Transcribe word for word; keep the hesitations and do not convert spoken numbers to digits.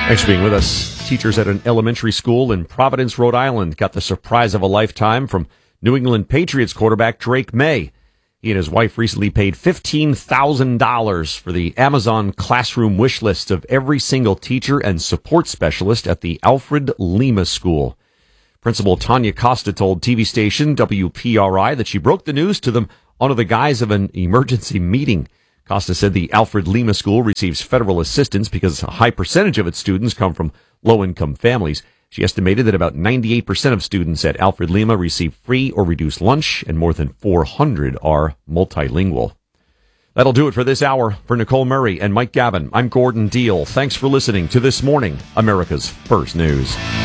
Thanks for being with us. Teachers at an elementary school in Providence, Rhode Island got the surprise of a lifetime from New England Patriots quarterback Drake May. He and his wife recently paid fifteen thousand dollars for the Amazon classroom wish list of every single teacher and support specialist at the Alfred Lima School. Principal Tanya Costa told T V station W P R I that she broke the news to them under the guise of an emergency meeting. Costa said the Alfred Lima School receives federal assistance because a high percentage of its students come from low-income families. She estimated that about ninety-eight percent of students at Alfred Lima receive free or reduced lunch, and more than four hundred are multilingual. That'll do it for this hour. For Nicole Murray and Mike Gavin, I'm Gordon Deal. Thanks for listening to This Morning, America's First News.